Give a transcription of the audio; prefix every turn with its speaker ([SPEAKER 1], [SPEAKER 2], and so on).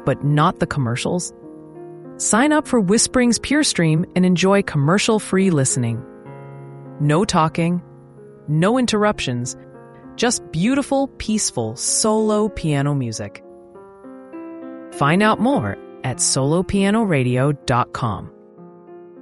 [SPEAKER 1] but not the commercials? Sign up for Whispering's PureStream and enjoy commercial-free listening. No talking, no interruptions, just beautiful, peaceful solo piano music. Find out more at solopianoradio.com.